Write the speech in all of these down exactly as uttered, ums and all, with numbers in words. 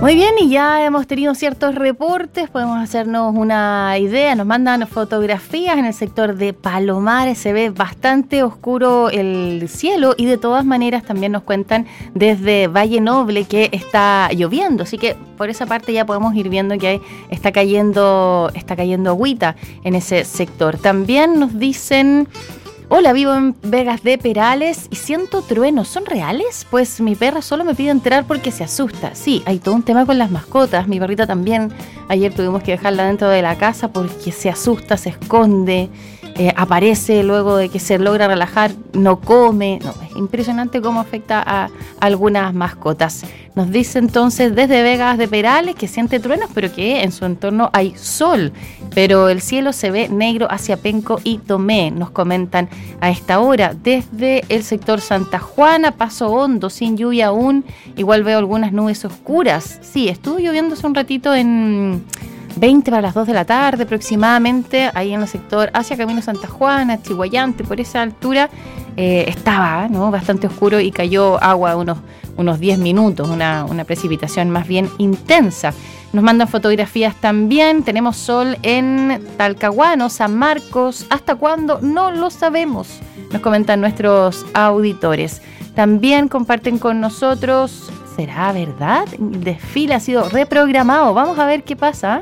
Muy bien, y ya hemos tenido ciertos reportes, podemos hacernos una idea, nos mandan fotografías en el sector de Palomares, se ve bastante oscuro el cielo y de todas maneras también nos cuentan desde Valle Noble que está lloviendo, así que por esa parte ya podemos ir viendo que está cayendo, está cayendo agüita en ese sector. También nos dicen... Hola, vivo en Vegas de Perales y siento truenos. ¿Son reales? Pues mi perra solo me pide entrar porque se asusta. Sí, hay todo un tema con las mascotas. Mi perrita también. Ayer tuvimos que dejarla dentro de la casa porque se asusta, se esconde, eh, aparece luego de que se logra relajar, no come. No, es impresionante cómo afecta a algunas mascotas. Nos dice entonces desde Vegas de Perales que siente truenos, pero que en su entorno hay sol. Pero el cielo se ve negro hacia Penco y Tomé, nos comentan a esta hora. Desde el sector Santa Juana, Paso Hondo, sin lluvia aún. Igual veo algunas nubes oscuras. Sí, estuvo lloviendo hace un ratito en veinte para las dos de la tarde aproximadamente, ahí en el sector hacia Camino Santa Juana, Chihuayante, por esa altura. Eh, estaba ¿no? bastante oscuro y cayó agua unos, unos diez minutos, una, una precipitación más bien intensa. Nos mandan fotografías también. Tenemos sol en Talcahuano, San Marcos. ¿Hasta cuándo? No lo sabemos, nos comentan nuestros auditores. También comparten con nosotros, ¿será verdad? El desfile ha sido reprogramado. Vamos a ver qué pasa.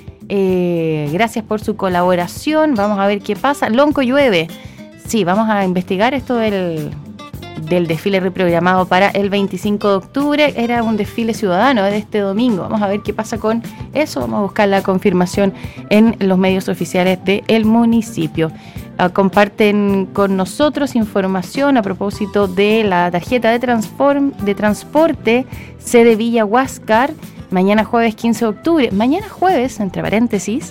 Eh, gracias por su colaboración. Vamos a ver qué pasa. Lonco llueve. Sí, vamos a investigar esto del... del desfile reprogramado para el veinticinco de octubre. Era un desfile ciudadano de este domingo. Vamos a ver qué pasa con eso. Vamos a buscar la confirmación en los medios oficiales del municipio. Uh, comparten con nosotros información a propósito de la tarjeta de, transform, de transporte sede Villa Huáscar. Mañana jueves quince de octubre. Mañana jueves, entre paréntesis,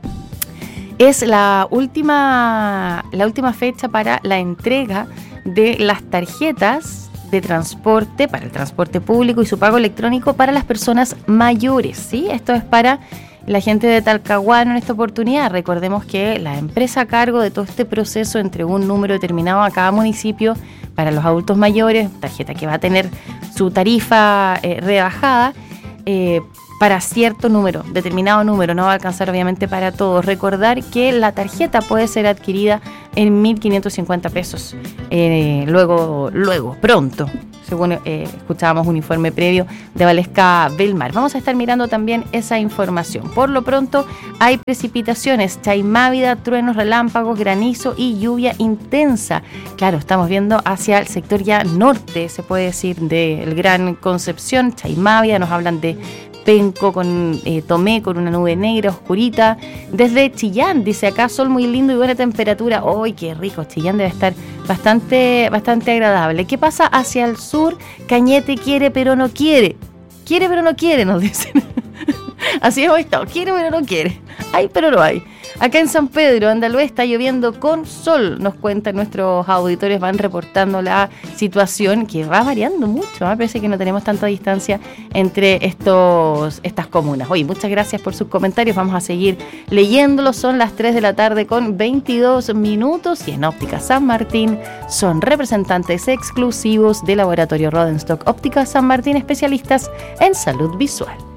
es la última, la última fecha para la entrega de las tarjetas de transporte para el transporte público y su pago electrónico para las personas mayores, ¿sí? Esto es para la gente de Talcahuano en esta oportunidad. Recordemos que la empresa a cargo de todo este proceso entre un número determinado a cada municipio para los adultos mayores, tarjeta que va a tener su tarifa eh, rebajada, eh, para cierto número, determinado número, no va a alcanzar obviamente para todos. Recordar que la tarjeta puede ser adquirida en mil quinientos cincuenta pesos, eh, luego, luego, pronto, según eh, escuchábamos un informe previo de Valesca Belmar. Vamos a estar mirando también esa información. Por lo pronto hay precipitaciones, chaimávida, truenos, relámpagos, granizo y lluvia intensa. Claro, estamos viendo hacia el sector ya norte, se puede decir, del Gran Concepción, chaimávida, nos hablan de Penco con eh, Tomé con una nube negra oscurita. Desde Chillán, dice acá, sol muy lindo y buena temperatura. ¡Uy, qué rico! Chillán debe estar bastante, bastante agradable. ¿Qué pasa hacia el sur? Cañete quiere pero no quiere. Quiere pero no quiere, nos dicen. Así hemos estado. Quiere pero no quiere. Hay pero no hay. Acá en San Pedro, Andaluz, está lloviendo con sol, nos cuentan nuestros auditores, van reportando la situación que va variando mucho, ¿eh? Parece que no tenemos tanta distancia entre estos, estas comunas. Oye, muchas gracias por sus comentarios, vamos a seguir leyéndolos, son las tres de la tarde con veintidós minutos y en Óptica San Martín son representantes exclusivos del Laboratorio Rodenstock Óptica San Martín, especialistas en salud visual.